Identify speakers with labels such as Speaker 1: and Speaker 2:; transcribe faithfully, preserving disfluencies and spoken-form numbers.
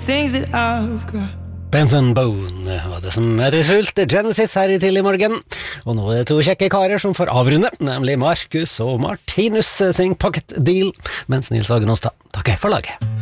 Speaker 1: things that I've got.
Speaker 2: Benz and Bone var det som heter fullt Genesis her i tidlig morgen. Og nå er det to kjekke karer som får avrunde, nemlig Markus og Martinus sing Pocket Deal, mens Nils Hagen Åstad takker for laget.